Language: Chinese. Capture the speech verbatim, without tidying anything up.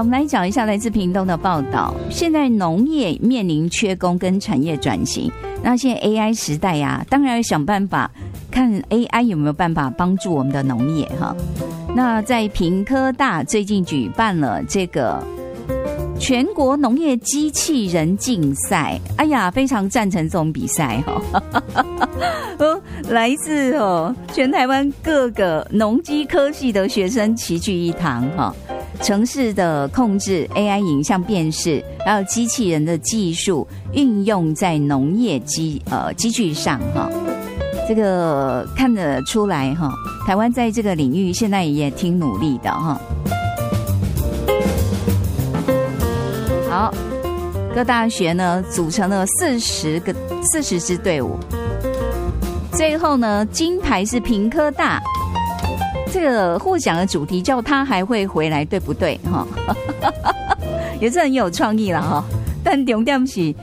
我们来讲一下来自屏东的报道。现在农业面临缺工跟产业转型，那现在 A I 时代呀、啊，当然要想办法看 A I 有没有办法帮助我们的农业哈。那在屏科大最近举办了这个全国农业机器人竞赛，哎呀，非常赞成这种比赛哈、哦。来自哦全台湾各个农机科系的学生齐聚一堂哈。城市的控制、A I 影像辨识，还有机器人的技术运用在农业机呃机具上哈。这个看得出来哈，台湾在这个领域现在也挺努力的哈。好，各大学呢组成了四十个四十支队伍，最后呢金牌是屏科大。这个获奖的主题叫他还会回来，对不对哈？也是很有创意了哈，但重点是